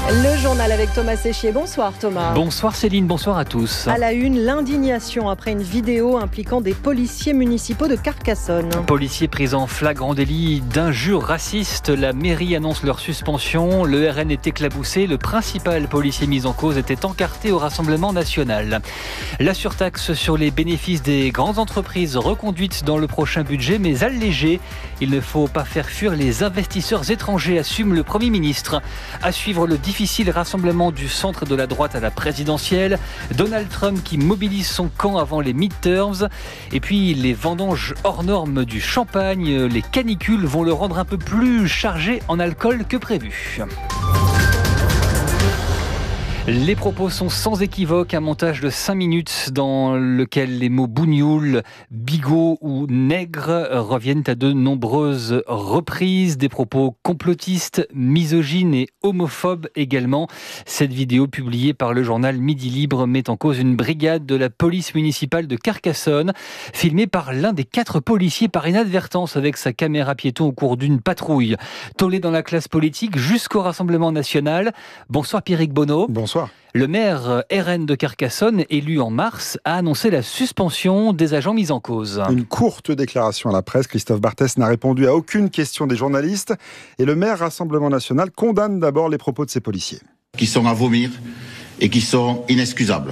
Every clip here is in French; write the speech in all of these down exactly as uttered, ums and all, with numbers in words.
Le journal avec Thomas Séchier. Bonsoir Thomas. Bonsoir Céline, bonsoir à tous. À la une, l'indignation après une vidéo impliquant des policiers municipaux de Carcassonne. Policiers pris en flagrant délit d'injures racistes. La mairie annonce leur suspension. Le R N est éclaboussé. Le principal policier mis en cause était encarté au Rassemblement national. La surtaxe sur les bénéfices des grandes entreprises reconduite dans le prochain budget, mais allégée. Il ne faut pas faire fuir les investisseurs étrangers, assume le Premier ministre. À suivre le difficile rassemblement du centre de la droite à la présidentielle, Donald Trump qui mobilise son camp avant les midterms, et puis les vendanges hors normes du champagne, les canicules vont le rendre un peu plus chargé en alcool que prévu. Les propos sont sans équivoque, un montage de cinq minutes dans lequel les mots bougnoul, bigot ou nègre reviennent à de nombreuses reprises, des propos complotistes, misogynes et homophobes également. Cette vidéo publiée par le journal Midi Libre met en cause une brigade de la police municipale de Carcassonne, filmée par l'un des quatre policiers par inadvertance avec sa caméra piéton au cours d'une patrouille. Tollé dans la classe politique jusqu'au Rassemblement national. Bonsoir Pierrick Bonneau. Bonsoir. Le maire R N de Carcassonne, élu en mars, a annoncé la suspension des agents mis en cause. Une courte déclaration à la presse. Christophe Barthès n'a répondu à aucune question des journalistes. Et le maire Rassemblement national condamne d'abord les propos de ses policiers. Qui sont à vomir et qui sont inexcusables.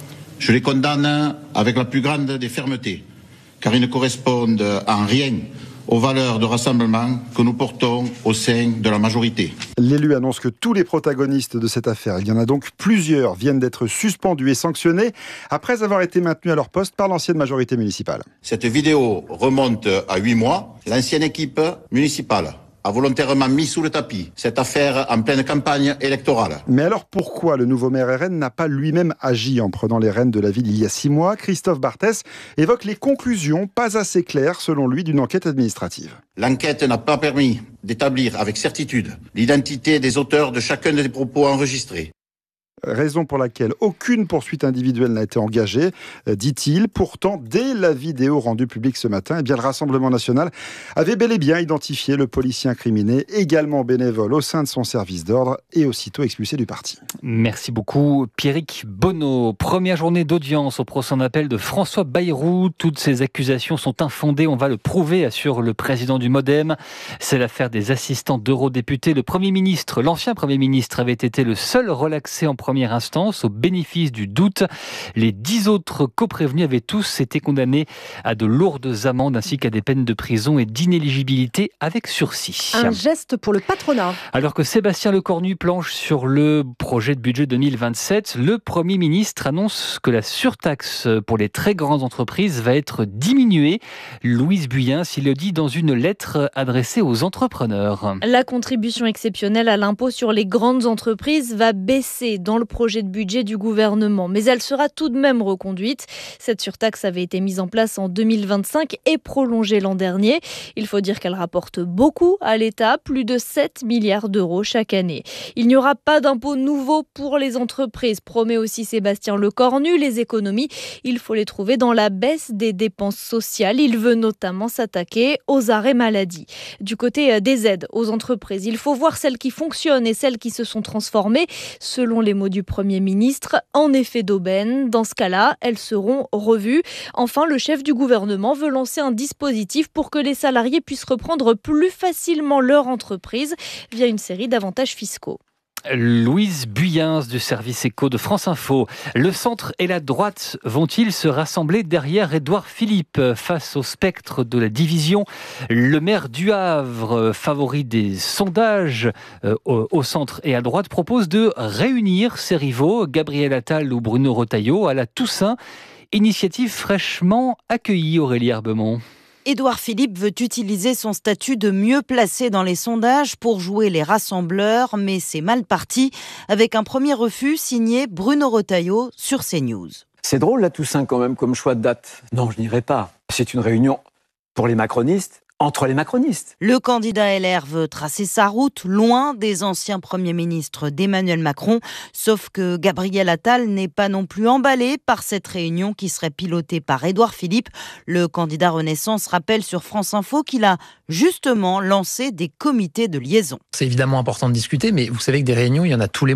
Je les condamne avec la plus grande des fermetés, car ils ne correspondent en rien aux valeurs de rassemblement que nous portons au sein de la majorité. L'élu annonce que tous les protagonistes de cette affaire, il y en a donc plusieurs, viennent d'être suspendus et sanctionnés après avoir été maintenus à leur poste par l'ancienne majorité municipale. Cette vidéo remonte à huit mois. L'ancienne équipe municipale a volontairement mis sous le tapis cette affaire en pleine campagne électorale. Mais alors pourquoi le nouveau maire R N n'a pas lui-même agi en prenant les rênes de la ville il y a six mois? Christophe Barthès évoque les conclusions pas assez claires selon lui d'une enquête administrative. L'enquête n'a pas permis d'établir avec certitude l'identité des auteurs de chacun des propos enregistrés. Raison pour laquelle aucune poursuite individuelle n'a été engagée, dit-il. Pourtant, dès la vidéo rendue publique ce matin, eh bien, le Rassemblement national avait bel et bien identifié le policier incriminé, également bénévole au sein de son service d'ordre et aussitôt expulsé du parti. Merci beaucoup Pierrick Bonneau. Première journée d'audience au procès en appel de François Bayrou. Toutes ces accusations sont infondées, on va le prouver, assure le président du Modem. C'est l'affaire des assistants d'eurodéputés. Le Premier ministre, l'ancien Premier ministre, avait été le seul relaxé en première instance, au bénéfice du doute. Les dix autres coprévenus avaient tous été condamnés à de lourdes amendes ainsi qu'à des peines de prison et d'inéligibilité avec sursis. Un geste pour le patronat. Alors que Sébastien Lecornu planche sur le projet de budget deux mille vingt-sept, le Premier ministre annonce que la surtaxe pour les très grandes entreprises va être diminuée. Louise Buyens, il le dit dans une lettre adressée aux entrepreneurs. La contribution exceptionnelle à l'impôt sur les grandes entreprises va baisser dans le projet de budget du gouvernement, mais elle sera tout de même reconduite. Cette surtaxe avait été mise en place en deux mille vingt-cinq et prolongée l'an dernier. Il faut dire qu'elle rapporte beaucoup à l'État, plus de sept milliards d'euros chaque année. Il n'y aura pas d'impôt nouveau pour les entreprises, promet aussi Sébastien Lecornu. Les économies, il faut les trouver dans la baisse des dépenses sociales. Il veut notamment s'attaquer aux arrêts maladie. Du côté des aides aux entreprises, il faut voir celles qui fonctionnent et celles qui se sont transformées, selon les mots du Premier ministre, en effet d'aubaine. Dans ce cas-là, elles seront revues. Enfin, le chef du gouvernement veut lancer un dispositif pour que les salariés puissent reprendre plus facilement leur entreprise via une série d'avantages fiscaux. Louise Buyens du service éco de France Info. Le centre et la droite vont-ils se rassembler derrière Édouard Philippe face au spectre de la division? Le maire du Havre, favori des sondages euh, au, au centre et à droite, propose de réunir ses rivaux, Gabriel Attal ou Bruno Retailleau, à la Toussaint. Initiative fraîchement accueillie, Aurélie Herbemont. Édouard Philippe veut utiliser son statut de mieux placé dans les sondages pour jouer les rassembleurs, mais c'est mal parti, avec un premier refus signé Bruno Retailleau sur CNews. C'est drôle la Toussaint quand même comme choix de date. Non, je n'irai pas. C'est une réunion pour les macronistes, entre les macronistes. Le candidat L R veut tracer sa route, loin des anciens premiers ministres d'Emmanuel Macron, sauf que Gabriel Attal n'est pas non plus emballé par cette réunion qui serait pilotée par Édouard Philippe. Le candidat Renaissance rappelle sur France Info qu'il a justement lancé des comités de liaison. C'est évidemment important de discuter, mais vous savez que des réunions, il y en a tous les mois.